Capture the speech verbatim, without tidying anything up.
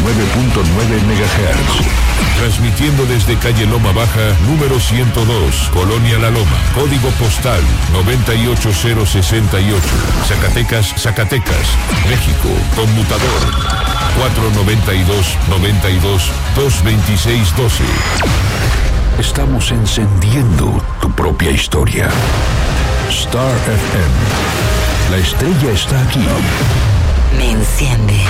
nueve punto nueve megahertz. Transmitiendo desde calle Loma Baja, número ciento dos, Colonia La Loma, código postal noventa y ocho cero sesenta y ocho, Zacatecas, Zacatecas, México, conmutador cuatro noventa y dos, noventa y dos, dos veintiséis doce. Estamos encendiendo tu propia historia. Star F M. La estrella está aquí. Me enciende.